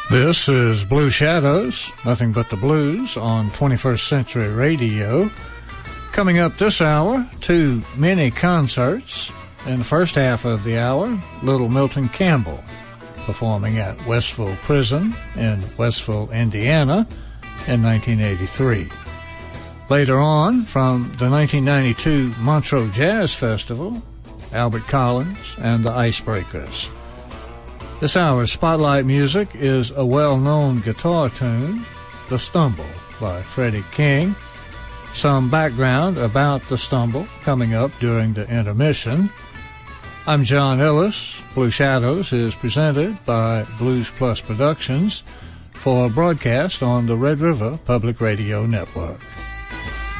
This is Blue Shadows, nothing but the blues on 21st Century Radio. Coming up this hour, 2 mini concerts. In the first half of the hour, Little Milton Campbell performing at Westville Prison in Westville, Indiana in 1983. Later on, from the 1992 Montreux Jazz Festival, Albert Collins and the Icebreakers. This hour's spotlight music is a well-known guitar tune, The Stumble by Freddie King. Some background about The Stumble coming up during the intermission. I'm John Ellis. Blue Shadows is presented by Blues Plus Productions for broadcast on the Red River Public Radio Network.